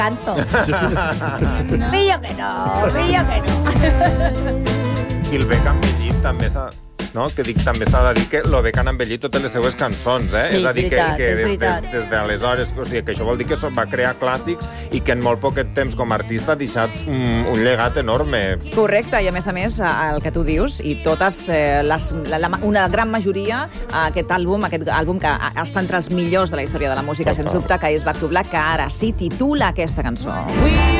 canto. Millo que no. I el bé que ha envellit també s'ha... No? Que dic, també s'ha de dir que lo bé que han envellit totes les seues cançons, eh? Sí, és a dir, veritat, que és veritat. des d'aleshores... O sigui, que això vol dir que va crear clàssics i que en molt poquet temps com a artista ha deixat un llegat enorme. Correcte, i a més, el que tu dius, i totes, una gran majoria, aquest àlbum que està entre els millors de la història de la música, sens dubte, que és Back to Black, que ara sí titula aquesta cançó.